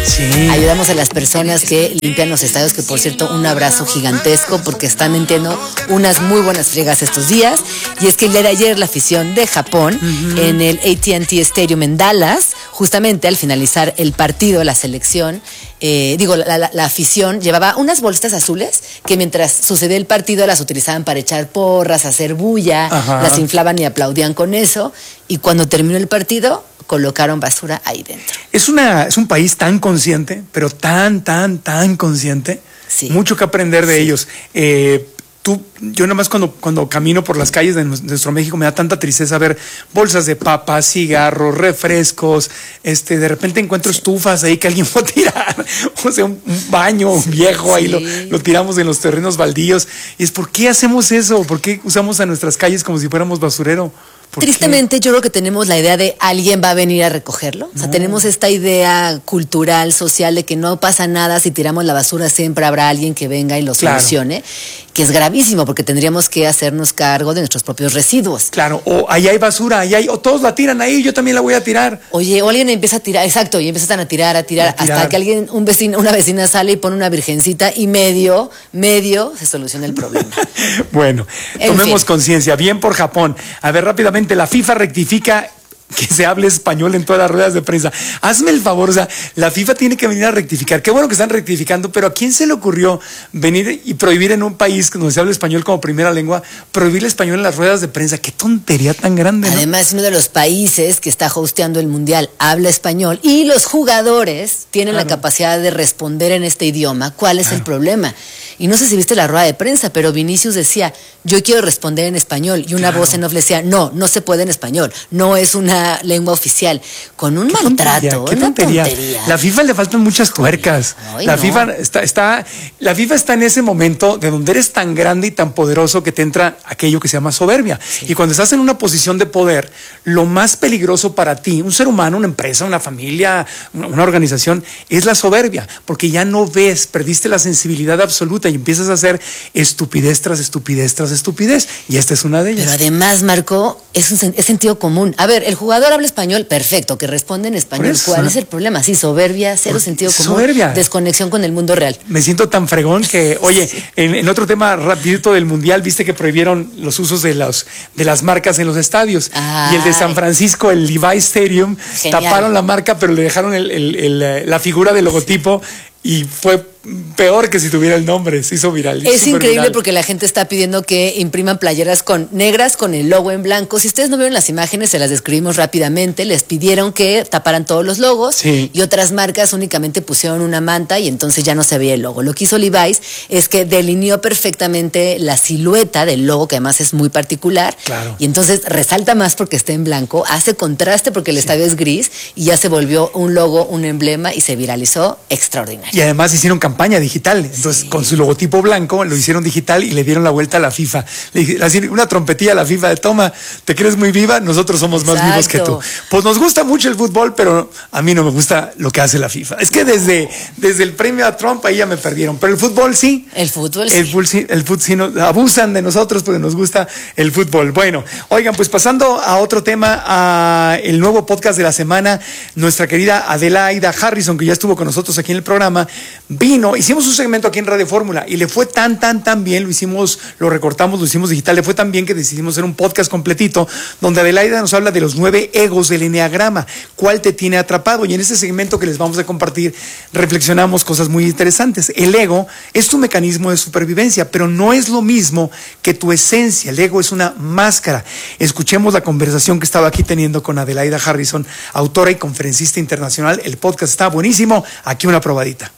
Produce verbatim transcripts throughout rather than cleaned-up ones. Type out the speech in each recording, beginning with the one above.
Sí. Ayudamos a las personas que limpian los estadios, que por cierto, un abrazo gigantesco porque están metiendo unas muy buenas friegas estos días. Y es que el día de ayer la afición de Japón uh-huh. en el A T and T Stadium en Dallas, justamente al finalizar el partido, la selección, eh, digo, la, la, la afición llevaba unas bolsas azules que mientras sucedía el partido las utilizaban para echar porras, hacer bulla, ajá. las inflaban y aplaudían con eso. Y cuando terminó el partido, colocaron basura ahí dentro. Es, una, es un país tan consciente, pero tan, tan, tan consciente. Sí. Mucho que aprender de sí. ellos. Eh, tú, yo nada más cuando, cuando camino por las calles de nuestro México me da tanta tristeza ver bolsas de papas, cigarros, refrescos. Este, de repente encuentro sí. estufas ahí que alguien fue a tirar. O sea, un, un baño viejo sí. ahí lo, lo tiramos en los terrenos baldíos. Y es, ¿por qué hacemos eso? ¿Por qué usamos a nuestras calles como si fuéramos basurero? Tristemente, yo creo que tenemos la idea de alguien va a venir a recogerlo. O sea, no. tenemos esta idea cultural, social, de que no pasa nada si tiramos la basura, siempre habrá alguien que venga y lo claro. solucione, que es gravísimo porque tendríamos que hacernos cargo de nuestros propios residuos. Claro, o ahí hay basura, ahí hay, o todos la tiran ahí, yo también la voy a tirar. Oye, o alguien empieza a tirar, exacto, y empiezan a tirar, a tirar, a tirar. hasta que alguien, un vecino, una vecina sale y pone una virgencita y medio, medio se soluciona el problema. Bueno, en tomemos conciencia, bien por Japón. A ver, rápidamente. La FIFA rectifica que se hable español en todas las ruedas de prensa. Hazme el favor, o sea, la FIFA tiene que venir a rectificar. Qué bueno que están rectificando, pero ¿a quién se le ocurrió venir y prohibir en un país donde se habla español como primera lengua, prohibir el español en las ruedas de prensa? Qué tontería tan grande, ¿no? Además, es uno de los países que está hosteando el Mundial, habla español, y los jugadores tienen claro. la capacidad de responder en este idioma. ¿Cuál es claro. el problema? Y no sé si viste la rueda de prensa, pero Vinicius decía, yo quiero responder en español. Y una claro. voz en off le decía, no, no se puede en español. No es una lengua oficial. Con un ¿Qué maltrato, tontería, qué una tontería. tontería. La FIFA le faltan muchas tuercas. Ay, la, no. FIFA está, está, la FIFA está en ese momento de donde eres tan grande y tan poderoso que te entra aquello que se llama soberbia. Sí. Y cuando estás en una posición de poder, lo más peligroso para ti, un ser humano, una empresa, una familia, una, una organización, es la soberbia. Porque ya no ves, perdiste la sensibilidad absoluta y empiezas a hacer estupidez tras estupidez tras estupidez, y esta es una de ellas. Pero además, Marco, es, un, es sentido común. A ver, el jugador habla español, perfecto, que responde en español. ¿Cuál es el problema? Sí, soberbia, cero Por, sentido común, soberbia. Desconexión con el mundo real. Me siento tan fregón que, oye, sí. en, en otro tema rapidito del Mundial, viste que prohibieron los usos de, los, de las marcas en los estadios. Ay. Y el de San Francisco, el Levi's Stadium, genial. Taparon la marca, pero le dejaron el, el, el, la figura del logotipo. Y fue peor que si tuviera el nombre, se hizo viral. Es increíble viral. Porque la gente está pidiendo que impriman playeras con negras con el logo en blanco. Si ustedes no vieron las imágenes, se las describimos rápidamente. Les pidieron que taparan todos los logos sí. y otras marcas únicamente pusieron una manta y entonces ya no se veía el logo. Lo que hizo Levi's es que delineó perfectamente la silueta del logo, que además es muy particular. Claro. Y entonces resalta más porque está en blanco, hace contraste porque el sí. estadio es gris y ya se volvió un logo, un emblema y se viralizó extraordinario. Y además hicieron campaña digital, entonces sí. con su logotipo blanco lo hicieron digital y le dieron la vuelta a la FIFA. Le dije, una trompetilla a la FIFA de toma, ¿te crees muy viva? Nosotros somos Exacto. más vivos que tú. Pues nos gusta mucho el fútbol, pero a mí no me gusta lo que hace la FIFA. Es que desde, desde el premio a Trump ahí ya me perdieron, pero el fútbol sí. El fútbol sí. El fútbol sí, el fútbol sí nos, abusan de nosotros porque nos gusta el fútbol. Bueno, oigan, pues pasando a otro tema, a el nuevo podcast de la semana, nuestra querida Adelaida Harrison, que ya estuvo con nosotros aquí en el programa, vino, hicimos un segmento aquí en Radio Fórmula y le fue tan, tan, tan bien, lo hicimos, lo recortamos, lo hicimos digital, le fue tan bien que decidimos hacer un podcast completito donde Adelaida nos habla de los nueve egos del eneagrama, cuál te tiene atrapado, y en este segmento que les vamos a compartir reflexionamos cosas muy interesantes. El ego es tu mecanismo de supervivencia, pero no es lo mismo que tu esencia. El ego es una máscara. Escuchemos la conversación que estaba aquí teniendo con Adelaida Harrison, autora y conferencista internacional. El podcast está buenísimo, aquí una probadita.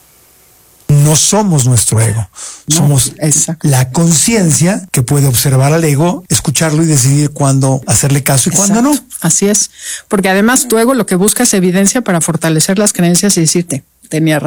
No somos nuestro ego, no, somos exacto. la conciencia que puede observar al ego, escucharlo y decidir cuándo hacerle caso y exacto. cuándo no. Así es, porque además tu ego lo que busca es evidencia para fortalecer las creencias y decirte, tenía razón.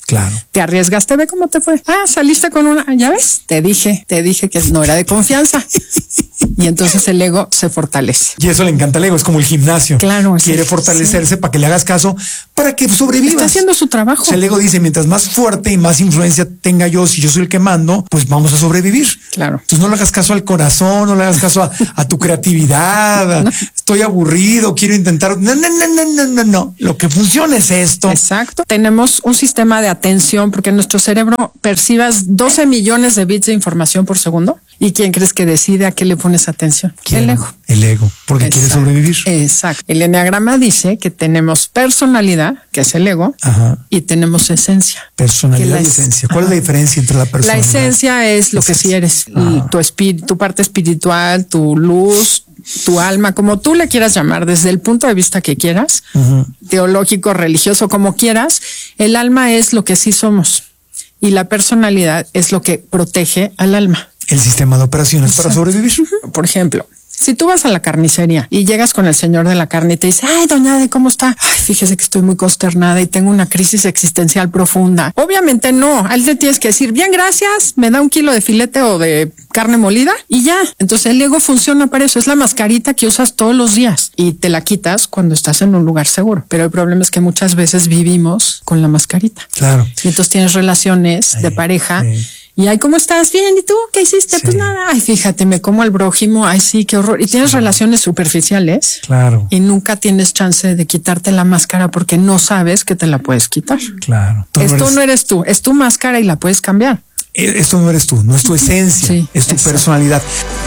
Claro. Te arriesgaste, ve cómo te fue. Ah, saliste con una, ya ves, te dije, te dije que no era de confianza. Y entonces el ego se fortalece. Y eso le encanta al ego, es como el gimnasio. Claro. Quiere sí, fortalecerse sí. para que le hagas caso, para que sobrevivas. Está haciendo su trabajo. O sea, el ego dice, mientras más fuerte y más influencia tenga yo, si yo soy el que mando, pues vamos a sobrevivir. Claro. Entonces no le hagas caso al corazón, no le hagas caso a, a tu creatividad, no. Estoy aburrido, quiero intentar. No, no, no, no, no, no, no. Lo que funciona es esto. Exacto. Tenemos un sistema de atención porque nuestro cerebro percibas doce millones de bits de información por segundo. ¿Y quién crees que decide a qué le pones atención? ¿Quién? El ego. El ego, porque Exacto. quiere sobrevivir. Exacto. El enneagrama dice que tenemos personalidad, que es el ego, Ajá. y tenemos esencia. Personalidad y esencia. ¿Cuál Ajá. es la diferencia entre la personalidad? La esencia es lo esencia. que sí eres, y tu espíritu, tu parte espiritual, tu luz, tu alma, como tú le quieras llamar, desde el punto de vista que quieras, uh-huh. teológico, religioso, como quieras, el alma es lo que sí somos y la personalidad es lo que protege al alma. El sistema de operaciones Exacto. para sobrevivir. Uh-huh. Por ejemplo, si tú vas a la carnicería y llegas con el señor de la carne y te dice, ay, doña Ade, ¿cómo está? Ay, fíjese que estoy muy consternada y tengo una crisis existencial profunda. Obviamente no, a él le tienes que decir, bien, gracias, me da un kilo de filete o de carne molida y ya. Entonces el ego funciona para eso, es la mascarita que usas todos los días y te la quitas cuando estás en un lugar seguro. Pero el problema es que muchas veces vivimos con la mascarita. Claro. Y entonces tienes relaciones ay, de pareja. Ay. Y ay, ¿cómo estás? Bien, ¿y tú? ¿Qué hiciste? Sí. Pues nada, ay, fíjate, me como al brójimo, ay, sí, qué horror. Y tienes sí. relaciones superficiales. Claro. Y nunca tienes chance de quitarte la máscara porque no sabes que te la puedes quitar. Claro. Tú Esto no eres... no eres tú, es tu máscara y la puedes cambiar. Esto no eres tú, no es tu esencia, sí, es tu exacto. personalidad.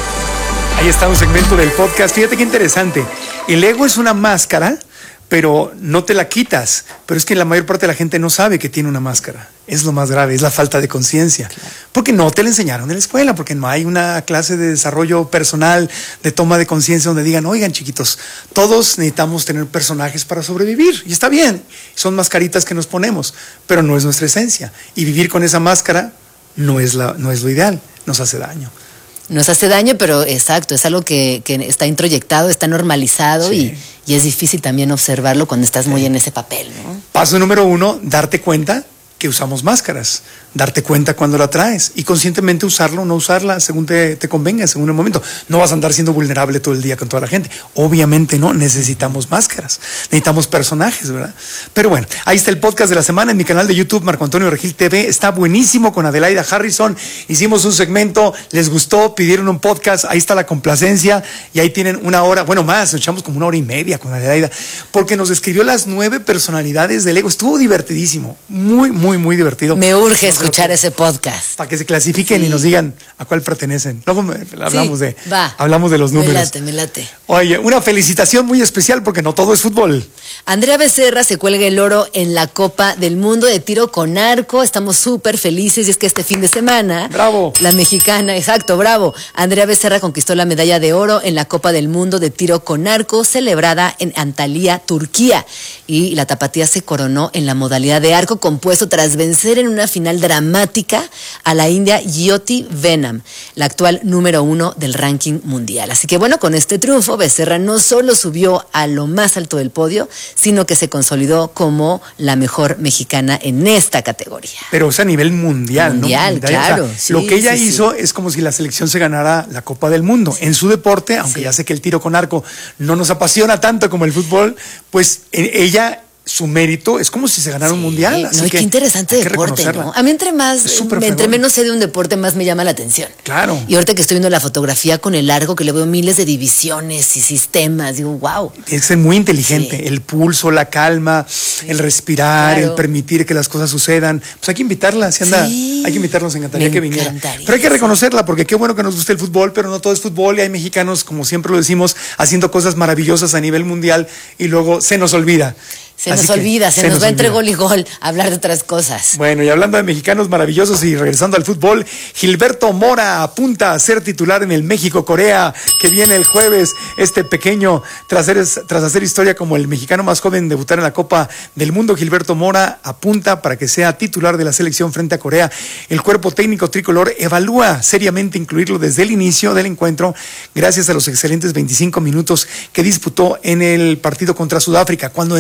Ahí está un segmento del podcast. Fíjate qué interesante. El ego es una máscara, pero no te la quitas. Pero es que la mayor parte de la gente no sabe que tiene una máscara. Es lo más grave, es la falta de conciencia. Claro. Porque no te la enseñaron en la escuela, porque no hay una clase de desarrollo personal, de toma de conciencia donde digan, oigan chiquitos, todos necesitamos tener personajes para sobrevivir. Y está bien, son mascaritas que nos ponemos, pero no es nuestra esencia. Y vivir con esa máscara no es, la, no es lo ideal, nos hace daño. Nos hace daño, pero exacto, es algo que, que está introyectado, está normalizado sí. y, y es difícil también observarlo cuando estás sí. muy en ese papel, ¿no? Paso número uno, darte cuenta que usamos máscaras, darte cuenta cuando la traes y conscientemente usarlo o no usarla según te, te convenga, según el momento. No vas a andar siendo vulnerable todo el día con toda la gente. Obviamente no, necesitamos máscaras, necesitamos personajes, ¿verdad? Pero bueno, ahí está el podcast de la semana en mi canal de YouTube, Marco Antonio Regil T V. Está buenísimo con Adelaida Harrison. Hicimos un segmento, les gustó, pidieron un podcast, ahí está la complacencia y ahí tienen una hora, bueno más, nos echamos como una hora y media con Adelaida, porque nos describió las nueve personalidades del ego. Estuvo divertidísimo, muy, muy Muy, muy divertido. Me urge escuchar ese podcast. Para que se clasifiquen sí. y nos digan a cuál pertenecen. Luego me, hablamos, sí, de, va. hablamos de los números. Me late, me late. Oye, una felicitación muy especial porque no todo es fútbol. Andrea Becerra se cuelga el oro en la Copa del Mundo de tiro con arco. Estamos súper felices y es que este fin de semana... ¡Bravo! La mexicana, exacto, bravo. Andrea Becerra conquistó la medalla de oro en la Copa del Mundo de tiro con arco celebrada en Antalya, Turquía. Y la tapatía se coronó en la modalidad de arco compuesto tras vencer en una final dramática a la india Jyoti Venam, la actual número uno del ranking mundial. Así que bueno, con este triunfo, Becerra no solo subió a lo más alto del podio, sino que se consolidó como la mejor mexicana en esta categoría. Pero es a nivel mundial, mundial, ¿no? Claro. O sea, sí, lo que ella sí, hizo sí. es como si la selección se ganara la Copa del Mundo. Sí. En su deporte, aunque sí. ya sé que el tiro con arco no nos apasiona tanto como el fútbol, pues ella... su mérito es como si se ganara sí, un mundial. Así no, que qué interesante deporte, ¿no? A mí entre más, entre menos sé de un deporte, más me llama la atención. Claro. Y ahorita que estoy viendo la fotografía con el arco, que le veo miles de divisiones y sistemas, digo, wow. Es ser muy inteligente, sí. el pulso, la calma, sí. el respirar, claro. el permitir que las cosas sucedan. Pues hay que invitarla, si anda, sí. hay que invitarla, nos encantaría me que viniera. Pero hay que reconocerla, porque qué bueno que nos guste el fútbol, pero no todo es fútbol y hay mexicanos, como siempre lo decimos, haciendo cosas maravillosas a nivel mundial y luego se nos olvida. Se Así nos olvida, se, se nos, nos va olvida. Entre gol y gol a hablar de otras cosas. Bueno, y hablando de mexicanos maravillosos y regresando al fútbol, Gilberto Mora apunta a ser titular en el México-Corea, que viene el jueves. Este pequeño, tras hacer, tras hacer historia como el mexicano más joven en debutar en la Copa del Mundo, Gilberto Mora apunta para que sea titular de la selección frente a Corea. El cuerpo técnico tricolor evalúa seriamente incluirlo desde el inicio del encuentro, gracias a los excelentes veinticinco minutos que disputó en el partido contra Sudáfrica. Cuando entró, bueno,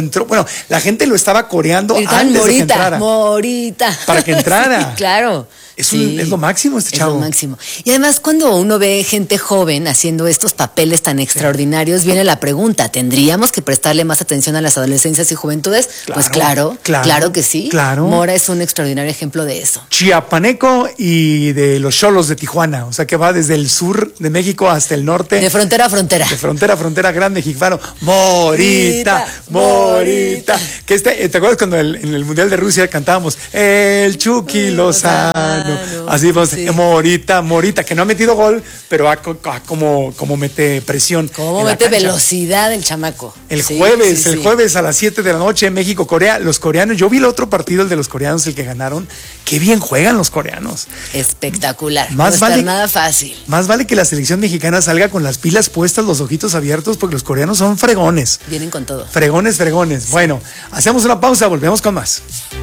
la gente lo estaba coreando Gritaban, antes morita, de que entrara. Morita. Para que entrara. Sí, claro. Es, Sí, un, es lo máximo este chavo. Es lo máximo. Y además, cuando uno ve gente joven haciendo estos papeles tan extraordinarios, viene la pregunta: ¿tendríamos que prestarle más atención a las adolescencias y juventudes? Claro, pues claro, claro, claro que sí. claro. Mora es un extraordinario ejemplo de eso. Chiapaneco y de los Xolos de Tijuana, o sea que va desde el sur de México hasta el norte. De frontera a frontera. De frontera a frontera, gran mexicano. Morita, morita. Que este, ¿te acuerdas cuando el, en el Mundial de Rusia cantábamos el Chucky Lozano? Así pues, sí. Morita, Morita, que no ha metido gol, pero ha, ha como, como mete presión. Como mete velocidad el chamaco. El sí, jueves, sí, el sí. jueves a las siete de la noche, México, Corea. Los coreanos, yo vi el otro partido, el de los coreanos, el que ganaron. Qué bien juegan los coreanos. Espectacular. Más no vale, está nada fácil. Más vale que la selección mexicana salga con las pilas puestas, los ojitos abiertos, porque los coreanos son fregones. Vienen con todo. Fregones, fregones. Sí. Bueno, hacemos una pausa, volvemos con más.